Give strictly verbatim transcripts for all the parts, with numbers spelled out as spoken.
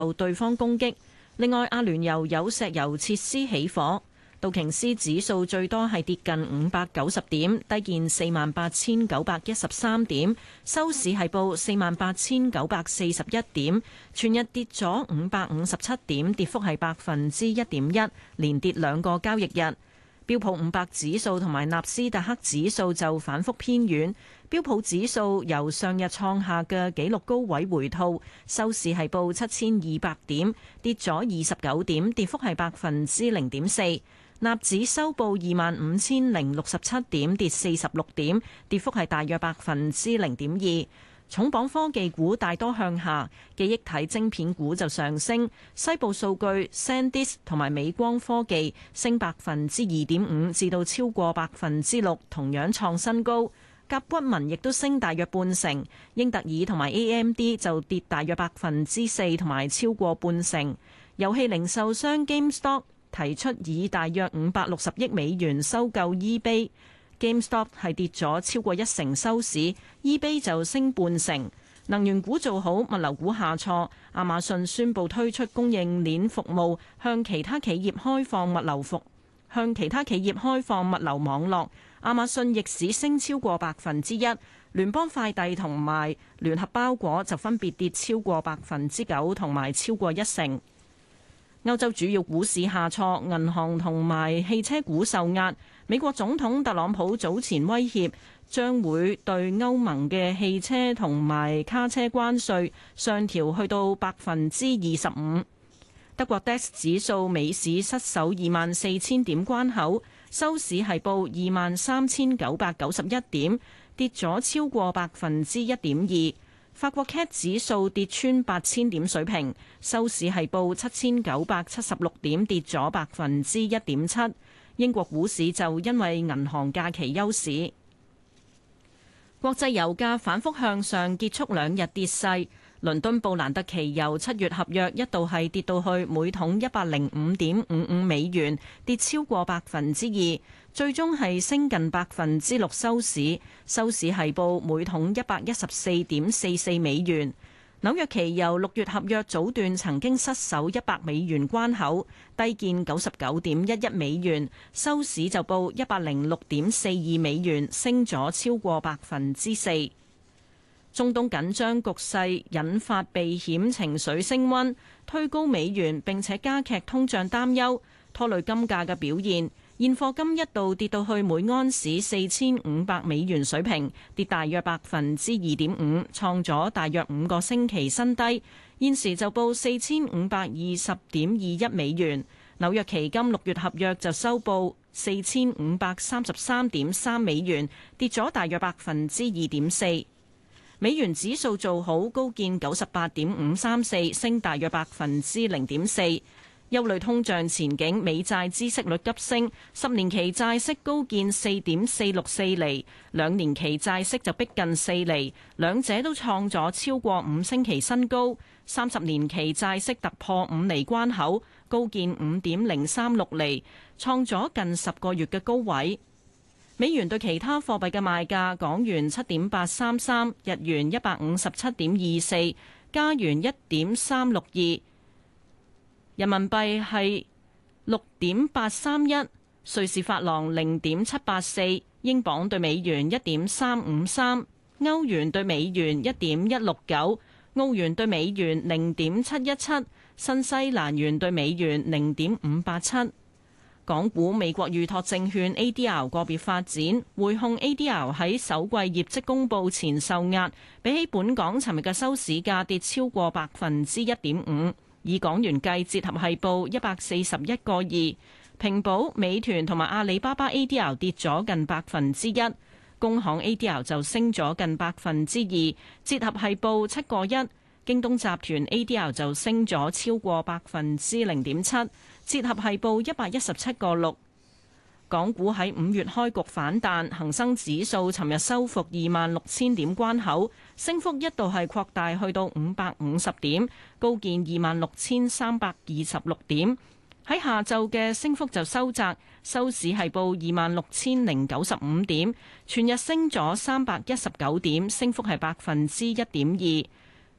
受對方攻擊。另外，阿聯酋有石油設施起火。道瓊斯指數最多係跌近五百九十點，低見四萬八千九百一十三點，收市係報四萬八千九百四十一點，全日跌咗五百五十七點，跌幅係百分之一點一，連跌兩個交易日。標普五百指數同埋納斯達克指數就反覆偏軟，標普指數由上日創下嘅紀錄高位回吐，收市係報七千二百點，跌咗二十九點，跌幅係百分之零點四。納指收報二萬五千零六十七點，跌四十六點，跌幅係大約百分之零點二。重磅科技股大多向下，記憶體晶片股就上升。西部數據、SanDisk 同埋美光科技升百分之二點五至到超過百分之六，同樣創新高。甲骨文亦都升大約半成，英特爾同埋 A M D 就跌大約百分之四同埋超過半成。遊戲零售商 GameStop 提出以大約五百六十億美元收購 eBay。GameStop 係跌咗超過一成收市 ，eBay 就升半成。能源股做好，物流股下挫。亞馬遜宣布推出供應鏈服務，向其他企業開放物流服，向其他企業開放物流網絡。亞馬遜逆市升超過百分之一，聯邦快遞同埋聯合包裹就分別跌超過百分之九同埋超過一成。歐洲主要股市下挫，銀行同埋汽車股受壓。美國總統特朗普早前威脅將會對歐盟嘅汽車同埋卡車關稅上調去到百分之二十五。德國 D A X 指數美市失守二萬四千點關口，收市係報二萬三千九百九十一點，跌咗超過百分之一點二。法國 C A C 指數跌穿八千點水平，收市係報七千九百七十六點，跌咗百分之一點七。英國股市就因為銀行假期休市。國際油價反覆向上，結束兩日跌勢。倫敦布蘭特期油七月合約一度係跌到去每桶一百零五點五五美元，跌超過百分之二，最終係升近百分之六收市，收市係報每桶一百一十四點四四美元。紐約期油六月合約早段曾經失守一百美元關口，低見九十九點一一美元，收市就報一百零六點四二美元，升咗超過百分之四。中東緊張局勢引發避險情緒升溫，推高美元並且加劇通脹擔憂，拖累金價嘅表現。現貨金一度跌到去每盎司四千五百美元水平，跌大約百分之二點五，創咗大約五個星期新低。現時就報四千五百二十點二一美元。紐約期金六月合約就收報四千五百三十三點三美元，跌咗大約百分之二點四。美元指數做好，高見九十八點五三四，升大約百分之零點四。憂慮通脹前景，美債孳息率急升，十年期債息高見四點四六四厘，兩年期債息就逼近四厘，兩者都創咗超過五星期新高。三十年期債息突破五厘關口，高見五點零三六厘，創咗近十個月嘅高位。美元對其他貨幣嘅賣價：港元七點八三三，日元一百五十七點二四，加元一點三六二，人民幣係六點八三一，瑞士法郎零點七八四，英鎊對美元一點三五三，歐元對美元一點一六九，澳元對美元零點七一七，新西蘭元對美元零點五八七。港股美國預託證券 A D R 個別發展，匯控 A D R 喺首季業績公佈前受壓，比起本港尋日嘅收市價跌超過百分之一點五，以港元計，折合係報一百四十一個二。平保、美團同埋阿里巴巴 A D R 跌咗近百分之一，工行 A D R 就升咗近百分之二，折合係報七個一。京東集團 A D R 就升咗超過百分之零點七，折合係報一百一十七個六。港股喺五月開局反彈，恒生指數尋日收復二萬六千點關口，升幅一度係擴大去到五百五十點，高見二萬六千三百二十六點。喺下晝嘅升幅就收窄，收市係報二萬六千零九十五點，全日升咗三百一十九點，升幅係百分之一點二。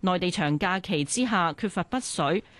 內地長假期之下缺乏北水，